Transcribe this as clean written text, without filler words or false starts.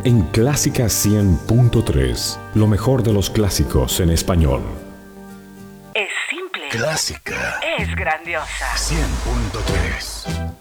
en Clásica 100.3, lo mejor de los clásicos en español. Es simple. Clásica. Es grandiosa. 100.3.